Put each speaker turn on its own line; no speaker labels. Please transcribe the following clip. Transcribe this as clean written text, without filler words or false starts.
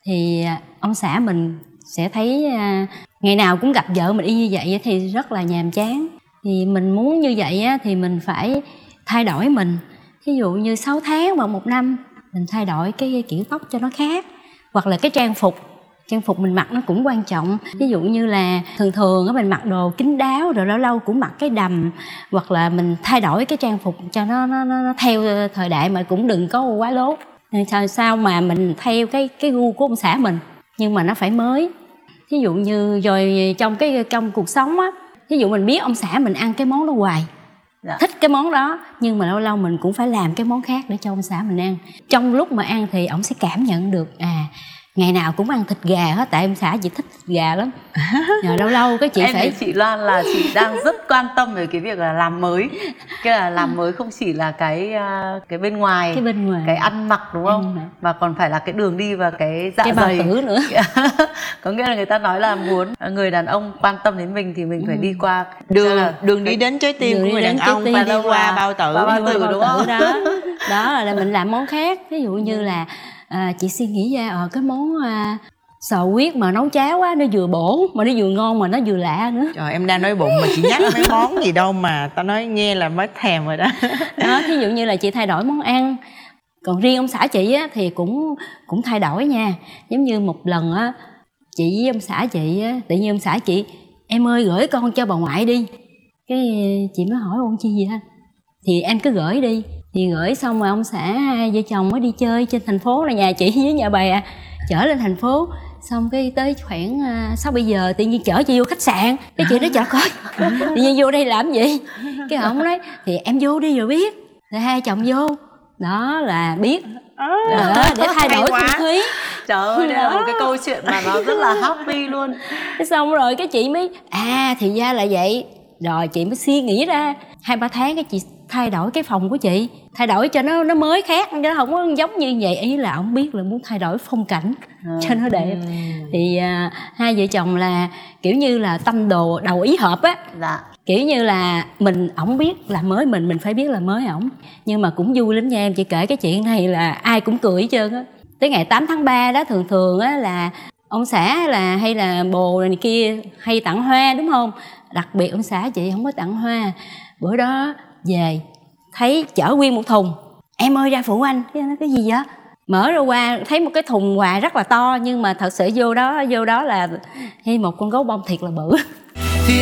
thì ông xã mình sẽ thấy ngày nào cũng gặp vợ mình y như vậy thì rất là nhàm chán. Thì mình muốn như vậy thì mình phải thay đổi mình. Ví dụ như 6 tháng hoặc 1 năm mình thay đổi cái kiểu tóc cho nó khác. Hoặc là cái trang phục mình mặc nó cũng quan trọng. Ví dụ như là thường mình mặc đồ kín đáo rồi lâu lâu cũng mặc cái đầm, hoặc là mình thay đổi cái trang phục cho nó theo thời đại mà cũng đừng có quá lố. Sao mà mình theo cái gu của ông xã mình nhưng mà nó phải mới. Ví dụ như rồi trong cuộc sống á, ví dụ mình biết ông xã mình ăn cái món đó hoài, thích cái món đó, nhưng mà lâu lâu mình cũng phải làm cái món khác để cho ông xã mình ăn. Trong lúc mà ăn thì ổng sẽ cảm nhận được ngày nào cũng ăn thịt gà hết, tại ông xã chị thích thịt gà lắm. Rồi lâu lâu cái chị phải
chị Loan là chị đang rất quan tâm về cái việc là làm mới. Cái là làm mới không chỉ là cái bên ngoài, cái ăn mặc đúng không? Mà còn phải là cái đường đi và cái dạ dày,
bao tử nữa.
Có nghĩa là người ta nói là muốn người đàn ông quan tâm đến mình thì mình phải đi qua
đường đi đến trái tim của người đàn ông phải đi qua bao tử,
đúng không?
Đó là mình làm món khác. Ví dụ như là chị suy nghĩ ra cái món sò huyết mà nấu cháo á, nó vừa bổ mà nó vừa ngon mà nó vừa lạ nữa.
Trời, em đang nói bụng mà chị nhắc mấy món gì đâu mà tao nói nghe là mới thèm rồi đó.
Đó, ví dụ như là chị thay đổi món ăn. Còn riêng ông xã chị á thì cũng thay đổi nha. Giống như một lần á, chị với ông xã chị á, tự nhiên ông xã chị: em ơi gửi con cho bà ngoại đi. Cái chị mới hỏi ông chi vậy anh? Thì em cứ gửi đi. Thì gửi xong rồi ông xã hai vợ chồng mới đi chơi trên thành phố, là nhà chị với nhà bè, chở lên thành phố. Xong cái tới khoảng 6-7 giờ tự nhiên chở chị vô khách sạn. Cái chị nói: trời coi, tự nhiên vô đây làm gì? Cái ổng nói: thì em vô đi rồi biết. Rồi hai chồng vô. Đó là biết để thay đổi không khí.
Trời ơi, đây là một cái câu chuyện mà nó rất là happy luôn.
Xong rồi cái chị mới thì ra là vậy. Rồi chị mới suy nghĩ ra 2-3 tháng cái chị thay đổi cái phòng của chị, thay đổi cho nó mới khác, chứ không có giống như vậy. Ý là ông biết là muốn thay đổi phong cảnh cho nó đẹp. Thì hai vợ chồng là kiểu như là tâm đồ đầu ý hợp á. Kiểu như là ổng biết là mới mình phải biết là mới ổng. Nhưng mà cũng vui lắm nha em. Chị kể cái chuyện này là ai cũng cười hết trơn á. Tới ngày 8 tháng 3 đó, thường á là ông xã là hay là bồ này kia hay tặng hoa đúng không? Đặc biệt ông xã chị không có tặng hoa. Bữa đó về thấy chở nguyên một thùng. Em ơi ra phụ anh. Cái gì vậy? Mở ra qua thấy một cái thùng quà rất là to, nhưng mà thật sự vô đó là hay một con gấu bông thiệt là bự.